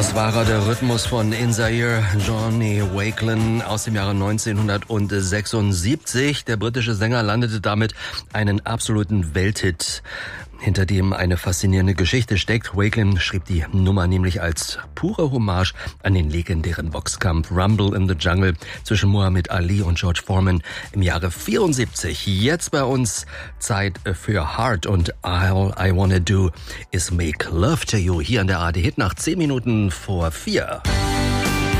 Das war der Rhythmus von In Zaire, Johnny Wakelin aus dem Jahre 1976. Der britische Sänger landete damit einen absoluten Welthit, hinter dem eine faszinierende Geschichte steckt. Wakelin schrieb die Nummer nämlich als pure Hommage an den legendären Boxkampf Rumble in the Jungle zwischen Muhammad Ali und George Foreman im Jahre 74. Jetzt bei uns Zeit für Heart und All I Wanna Do Is Make Love to You hier an der ARD Hit nach 10 Minuten vor 4.